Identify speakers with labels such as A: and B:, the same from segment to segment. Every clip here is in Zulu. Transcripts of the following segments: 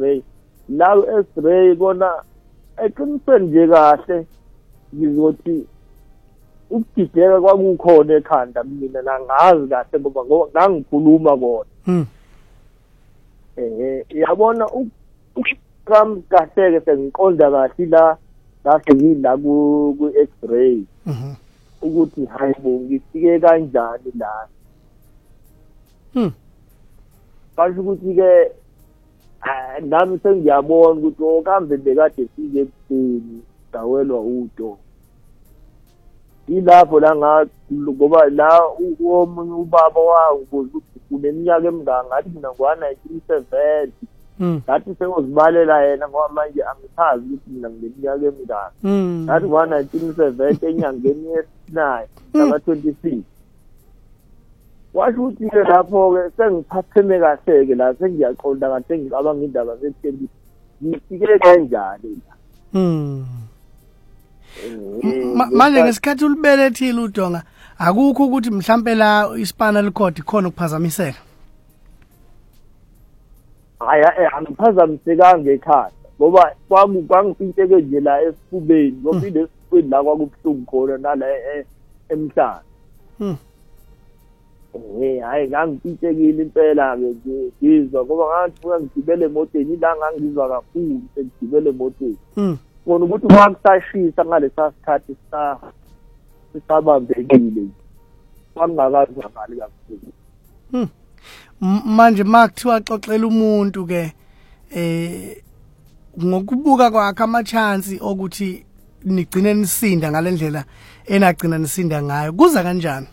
A: X-ray la X-ray kona eqinisweni nje kahle ngizothi ukugideka kwakukhona ekhanda mina nangazi kahle ngoba ngangikhuluma kona yabona ukam kahle sengiqonda kahle la ngila ku X-ray ukuthi hayibo ngifike kanjani la basho ukuthi ke nami sengiyabona ukuthi okambe bekade sike ebukhweni dawelwa udo ilapho la ngoba la omunye ubaba wangu kuneminyaka emingaka ngathi mina ngwa-1970 ngathi sengozibalela yena ngoba manje angichazi ukuthi mina ngineminyaka emingaka ngathi ngwa-1970 enyangeni yesi-9 ngama-26 washo ukuthi-ke lapho-ke sengiphatheme kahle-ke la sengiyaqonda kahle sengicabanga indaba sekutheni ngifike kanjani la
B: manje ngesikhathi ulibelethile uDonga akukho ukuthi mhlambe la ispinal cord khona ukuphazamiseka
A: angiphazamisekanga ekhaya ngoba kwangipintsheke nje la esifubeni ngoba ilesifubeni la kwakubuhlungu khona nala emhlanje hayi ngangipintshekile impela-ke ngizwa ngoba ngathi ngigibele emotweni ila ngangizwa kakhulu sengigibele emotweni kona ukuthi kwakusashisa ngalesa sikhathi sisabambekile kwangakazwakali kakhulu
B: manje makuthiwa xoxela umuntu ke ngokubuka kwakhe ama-chance okuthi nigcine nisinda ngalendlela enagcina nisinda ngayo kuza kanjani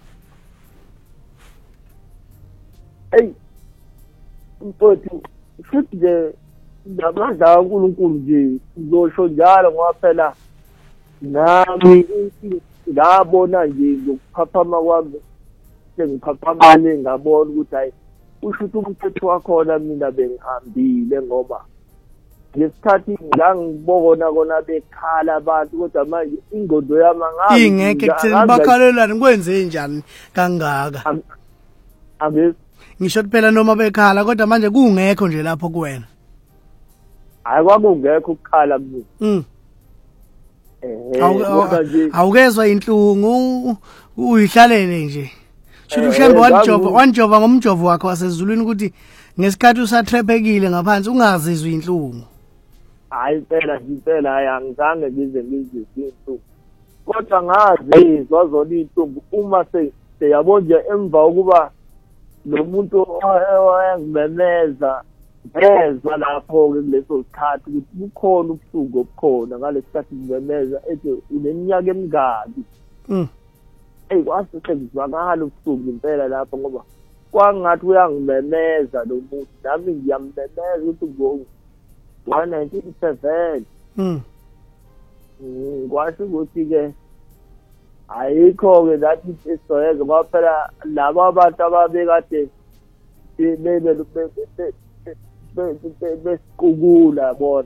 A: mfowethu futhi nje ngamandla kaNkulunkulu nje uzosho njalo ngoba phela nami ngabona nje ngokuphaphama kwami sengiphaphama ngabona ukuthi hayi usho ukuthi umthetho wakhona mina bengihambile ngoba ngesikhathi ngangibona kona bekhala abantu kodwa manje ingqondo yami angazi
B: ingeke kutheni bakhalelani kwenze njani kangaka ngisho phela noma bekhala kodwa manje kungekho nje lapho kuwena
A: hayi kwakungekho ukukhala mina
B: awukezwa inhlungu uyihlalele nje shilo ushembe wanjova ngomjovo wakhe wasezulwini ukuthi ngesikhathi usathrephekile ngaphansi ungazizwa inhlungu
A: hayi impela hayi angizange ngize ngizizwe inhlungu kodwa ngazizwa zona inhlungu uma seyabona nje emva ukuba lo muntu owayengimemeza ngezwa lapho-ke kuleso sikhathi ukuthi bukhona ubuhlungu obukhona ngalesi sikhathi ngimemeza ethi uneminyaka emingaki kwase sengizwakala ubuhlungu impela lapho ngoba kwangathi uyangimemeza lo muntu nami ngiyamemeza ukuthi ngo-1970 kwasho ukuthi-ke ayikho-ke lathi isizoyenza ngoba phela labo abantu ababekade besiqukula bona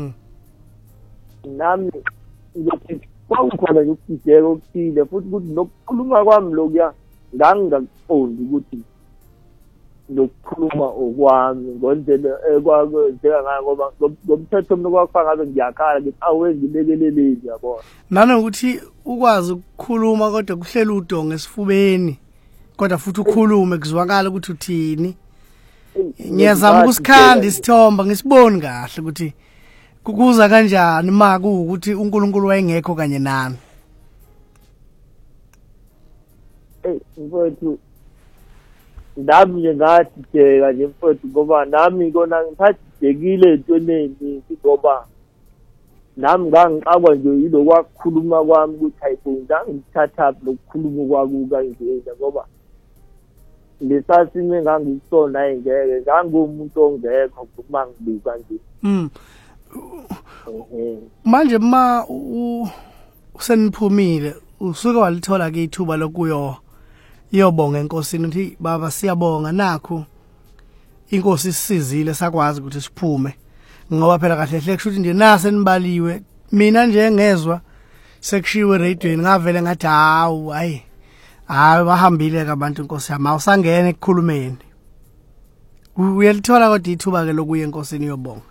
A: nami ngithi kwakukhona nje ukugideka okuthile futhi ukuthi nokukhuluma kwami lokuya ngangingakuqondi ukuthi nokukhuluma okwami ngendlela ekwenzeka ngayo ngoba ngomthetho mina kwakufaka ngabe ngiyakhala ngithi awengilekeleleni yabona
B: nanokuthi ukwazi ukukhuluma kodwa kuhlela uDonga esifubeni kodwa futhi ukhulume kuzwakala ukuthi uthini ngiyazama ukusikhanda isithomba ngisiboni kahle ukuthi kukuza kanjani maku ukuthi uNkulunkulu wayengekho kanye nami
A: mfowethu nami nje ngathideka nje mfowethu ngoba nami kona ngithathidekile entweni eningi ngoba nami ngangixakwa nje yilokwakhuluma kwami ukuthi hayibo ngangithatha lokukhuluma kwakuka nje ngoba lesasime ngangikusona ingeke ngangumuntu ongekho uma ngibuka nje
B: manje ma useniphumile usuke walithola ke ithuba lokuyobonga enkosini uthi baba siyabonga nakho inkosi isizile sakwazi ukuthi siphume ngoba phela kahle hle kusho ukuthi nje nase nibaliwe mina nje ngezwe sekushiwe radioini ngavele ngathi hayi bahambile ke abantu inkosi yami awusangene ekukhulumeni uyalithola kodwa ithuba ke lokuya enkosini yobonga